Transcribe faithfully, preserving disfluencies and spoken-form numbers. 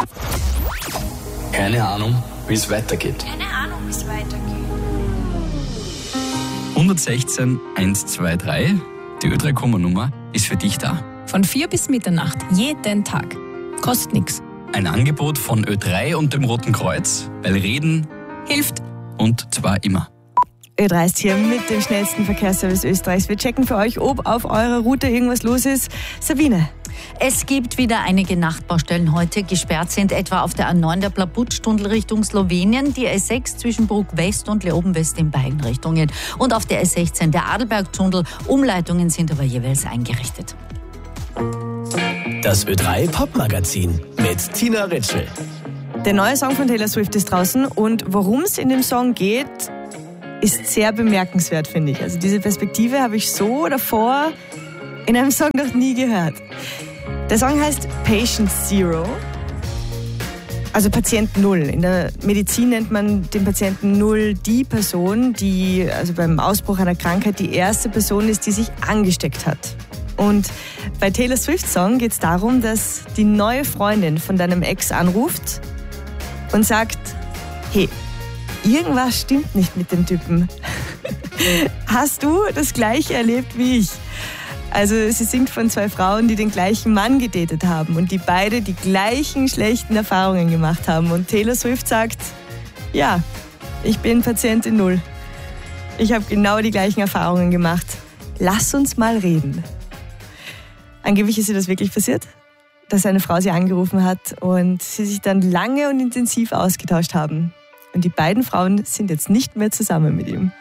Keine Ahnung, wie es weitergeht. Keine Ahnung, wie es weitergeht. hundertsechzehn einhundertzweiundzwanzig, die Ö drei Komma-Nummer ist für dich da. Von vier bis Mitternacht, jeden Tag. Kostet nichts. Ein Angebot von Ö drei und dem Roten Kreuz, weil Reden Hilft. und zwar immer. Ö drei ist hier mit dem schnellsten Verkehrsservice Österreichs. Wir checken für euch, ob auf eurer Route irgendwas los ist. Sabine. Es gibt wieder einige Nachtbaustellen heute. Gesperrt sind etwa auf der A neun der Plabutsch-Tunnel Richtung Slowenien, die A sechs zwischen Bruck West und Leoben West in beiden Richtungen und auf der A sechzehn der Adelberg-Tunnel. Umleitungen sind aber jeweils eingerichtet. Das Ö drei Popmagazin mit Tina Ritschl. Der neue Song von Taylor Swift ist draußen und worum es in dem Song geht, ist sehr bemerkenswert, finde ich. Also diese Perspektive habe ich so davor in einem Song noch nie gehört. Der Song heißt Patient Zero, also Patient Null. In der Medizin nennt man den Patienten Null die Person, die also beim Ausbruch einer Krankheit die erste Person ist, die sich angesteckt hat. Und bei Taylor Swifts Song geht es darum, dass die neue Freundin von deinem Ex anruft und sagt, hey, irgendwas stimmt nicht mit dem Typen. Hast du das Gleiche erlebt wie ich? Also sie singt von zwei Frauen, die den gleichen Mann gedatet haben und die beide die gleichen schlechten Erfahrungen gemacht haben. Und Taylor Swift sagt, ja, ich bin Patientin Null. Ich habe genau die gleichen Erfahrungen gemacht. Lass uns mal reden. Angeblich ist ihr das wirklich passiert, dass eine Frau sie angerufen hat und sie sich dann lange und intensiv ausgetauscht haben. Und die beiden Frauen sind jetzt nicht mehr zusammen mit ihm.